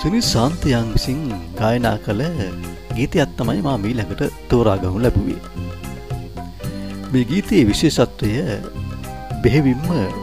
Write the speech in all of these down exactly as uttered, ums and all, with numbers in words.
සුනිල් සාන්තයන් විසින් ගායනා කළ ගීතයක් තමයි මා ඊළඟට තෝරා ගනු ලැබුවේ. මේ ගීතයේ විශේෂත්වය බෙහෙවින්ම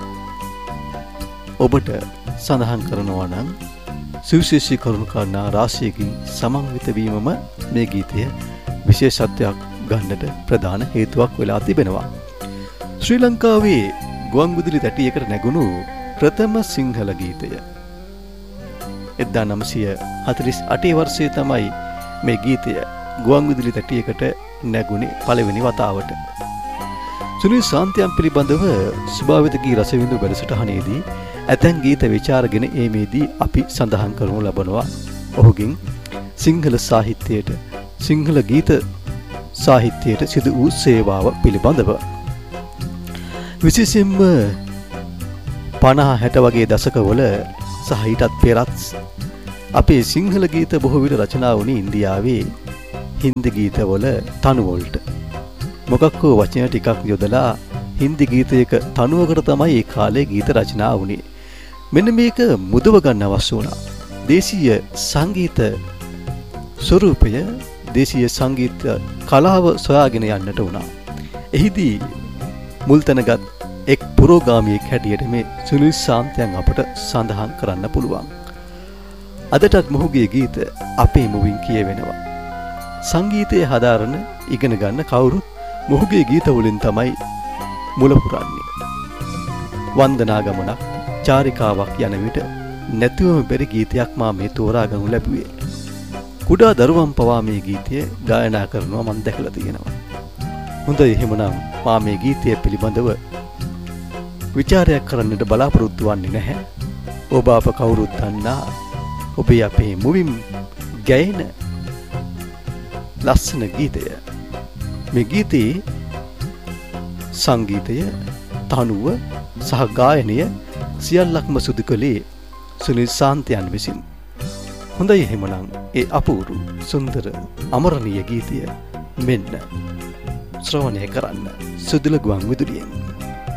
ඔබට සඳහන් කරනවා නම් සුවිශේෂී කරුණු කාරණා රාශියකින් සමන්විත වීමම මේ ගීතය විශේෂත්වයක් ගන්නට ප්‍රධාන හේතුවක් වෙලා තිබෙනවා. ශ්‍රී ලංකාවේ ගුවන්විදුලි තැටියකට නැගුණු ප්‍රථම සිංහල ගීතය. එක්දාස් නවසිය හතළිස් අට වර්ෂයේ තමයි මේ ගීතය ගුවන්විදුලි තැටියකට නැගුණේ පළවෙනි වතාවට. සුනිල් සාන්තයන් පිළිබඳව ස්වභාවිත ගී රසවිඳු වැඩසටහනේදී ඇතැම් ගීත විචාරගෙන ඒමේදී අපි සඳහන් කරනු ලබනවා ඔහුගෙන් සිංහල සාහිත්‍යයට සිංහල ගීත සාහිත්‍යයට සිදු වූ සේවාව පිළිබඳව. විශේෂයෙන්ම පනහ හැට වගේ දශකවල සහ ඊටත් පෙරත් අපේ සිංහල ගීත බොහෝ විට රචනා වුණේ ඉන්දියාවේ හින්දි ගීතවල තනුවලට. මොකක් හෝ වචන ටිකක් යොදලා හින්දි ගීතයක තනුවකට තමයි ඒ කාලේ ගීත රචනා වුණේ. මෙන්න මේක මුදව ගන්න අවශ්‍ය වුණා. දේශීය සංගීත ස්වරූපය දේශීය සංගීත කලාව සොයාගෙන යන්නට වුණා. එහිදී මුල් තැනගත් එක් පුරෝගාමියෙක් හැටියට මේ සුනිල් සාන්තයන් අපට සඳහන් කරන්න පුළුවන්. අදටත් මොහුගේ ගීත අපේ මුවින් කියවෙනවා. සංගීතය හදාරන ඉගෙන ගන්න කවුරුත් මොහුගේ ගීත වලින් තමයි මුල පුරන්නේ. වන්දනා ගමනක් චාරිකාවක් යන විට නැතුවම බැරි ගීතයක් මා මේ තෝරා ගනු ලැබුවේ. කුඩා දරුවන් පවා මේ ගීතය ගායනා කරනවා මම දැකලා තියෙනවා. හොඳයි එහෙමනම් මා මේ ගීතය පිළිබඳව විචාරයක් කරන්නට බලාපොරොත්තු වෙන්නේ නැහැ. ඔබ අප කවුරුත් දන්නා ඔබේ අපේ මුවින් ගැයෙන ලස්සන ගීතය. මේ ගීතයේ සංගීතය, තනුව සහ ගායනය සියල්ලක්ම සිදු කළේ සුනිල් සාන්තයන් විසින්. හොඳයි එහෙමනම් ඒ අපූරු සුන්දර අමරණීය ගීතය මෙන්න ශ්‍රවණය කරන්න සුදුල ගුවන් විදුලියෙන්.